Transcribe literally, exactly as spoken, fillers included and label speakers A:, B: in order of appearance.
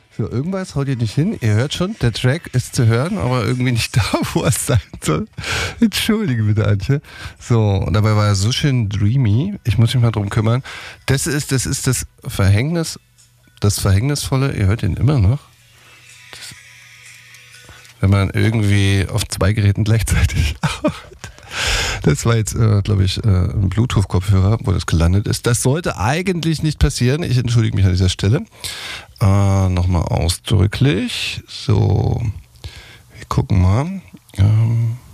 A: So, irgendwas haut ihr nicht hin. Ihr hört schon, der Track ist zu hören, aber irgendwie nicht da, wo es sein soll. Entschuldige bitte, Antje. So, und dabei war er so schön dreamy. Ich muss mich mal drum kümmern. Das ist das, ist das Verhängnis, das Verhängnisvolle. Ihr hört ihn immer noch. Das, wenn man irgendwie auf zwei Geräten gleichzeitig arbeitet. Das war jetzt, äh, glaube ich, äh, ein Bluetooth-Kopfhörer, wo das gelandet ist. Das sollte eigentlich nicht passieren. Ich entschuldige mich an dieser Stelle. Äh, Nochmal ausdrücklich. So, wir gucken mal. Ähm